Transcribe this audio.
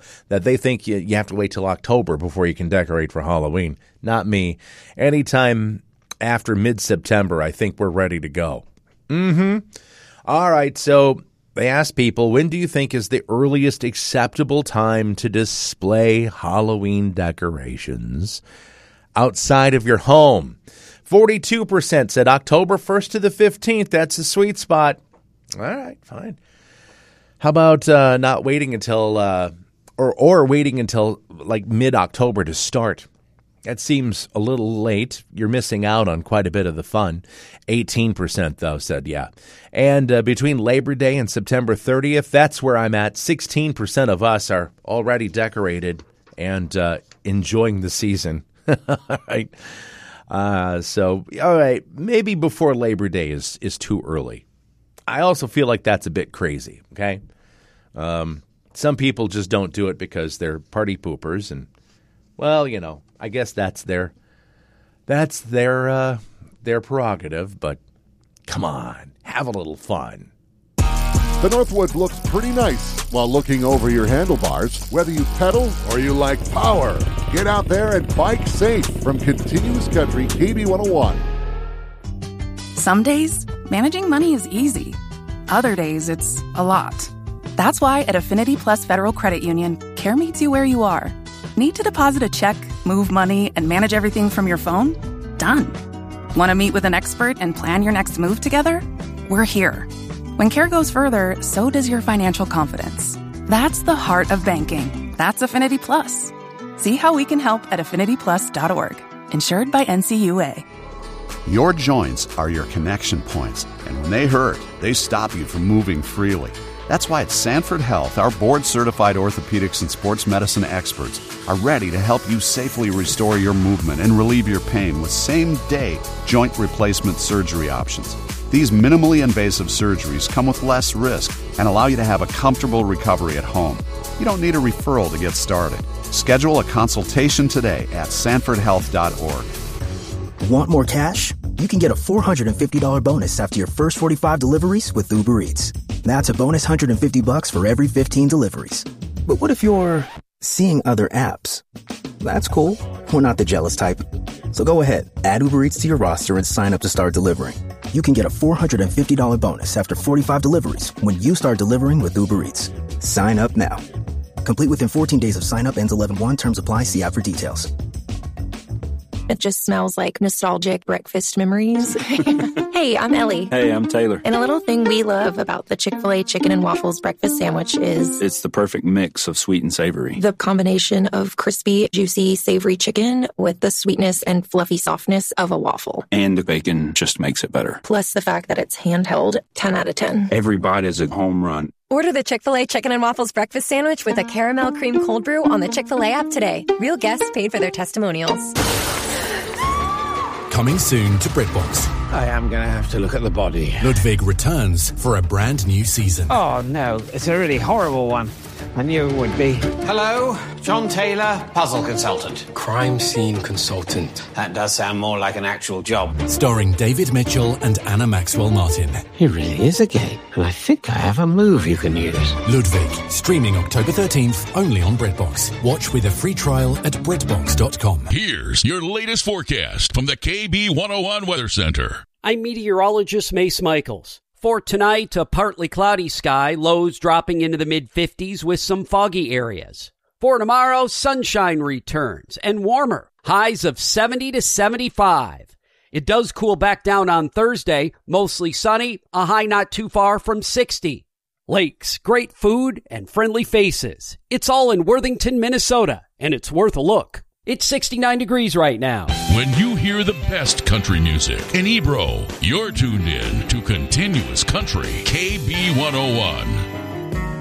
that they think you have to wait till October before you can decorate for Halloween. Not me. Anytime after mid-September, I think we're ready to go. All right, so they asked people, when do you think is the earliest acceptable time to display Halloween decorations outside of your home? 42% said October 1st to the 15th. That's a sweet spot. All right, fine. How about not waiting until or waiting until like mid-October to start? That seems a little late. You're missing out on quite a bit of the fun. 18%, though, said yeah. And between Labor Day and September 30th, that's where I'm at. 16% of us are already decorated and enjoying the season. All right. So, all right, maybe before Labor Day is too early. I also feel like that's a bit crazy, okay? Some people just don't do it because they're party poopers and, well, you know, I guess that's their prerogative, but come on, have a little fun. The Northwood looks pretty nice while looking over your handlebars. Whether you pedal or you like power, get out there and bike safe from Continuous Country KB 101. Some days, managing money is easy. Other days, it's a lot. That's why at Affinity Plus Federal Credit Union, care meets you where you are. Need to deposit a check, move money, and manage everything from your phone? Done. Want to meet with an expert and plan your next move together? We're here. When care goes further, so does your financial confidence. That's the heart of banking. That's Affinity Plus. See how we can help at affinityplus.org. Insured by NCUA. Your joints are your connection points, and when they hurt, they stop you from moving freely. That's why at Sanford Health, our board-certified orthopedics and sports medicine experts are ready to help you safely restore your movement and relieve your pain with same-day joint replacement surgery options. These minimally invasive surgeries come with less risk and allow you to have a comfortable recovery at home. You don't need a referral to get started. Schedule a consultation today at sanfordhealth.org. Want more cash? You can get a $450 bonus after your first 45 deliveries with Uber Eats. That's a bonus $150 for every 15 deliveries. But what if you're seeing other apps? That's cool. We're not the jealous type. So go ahead, add Uber Eats to your roster and sign up to start delivering. You can get a $450 bonus after 45 deliveries when you start delivering with Uber Eats. Sign up now. Complete within 14 days of sign up. Ends 11/1. Terms apply. See app for details. It just smells like nostalgic breakfast memories. Hey, I'm Ellie. Hey, I'm Taylor. And a little thing we love about the Chick-fil-A Chicken and Waffles breakfast sandwich is... it's the perfect mix of sweet and savory. The combination of crispy, juicy, savory chicken with the sweetness and fluffy softness of a waffle. And the bacon just makes it better. Plus the fact that it's handheld, 10 out of 10. Every bite is a home run. Order the Chick-fil-A Chicken and Waffles breakfast sandwich with a caramel cream cold brew on the Chick-fil-A app today. Real guests paid for their testimonials. Coming soon to BritBox. I am going to have to look at the body. Ludwig returns for a brand new season. Oh, no. It's a really horrible one. I knew it would be. Hello, John Taylor, puzzle consultant. Crime scene consultant. That does sound more like an actual job. Starring David Mitchell and Anna Maxwell Martin. He really is a game, and I think I have a move you can use. Ludwig, streaming October 13th, only on BritBox. Watch with a free trial at BritBox.com. Here's your latest forecast from the KB 101 Weather Center. I'm meteorologist Mace Michaels. For tonight, a partly cloudy sky, lows dropping into the mid-50s with some foggy areas. For tomorrow, sunshine returns and warmer, highs of 70 to 75. It does cool back down on Thursday, mostly sunny, a high not too far from 60. Lakes, great food, and friendly faces. It's all in Worthington, Minnesota, and it's worth a look. It's 69 degrees right now. When you hear the best country music in Ebro, you're tuned in to Continuous Country, KB 101.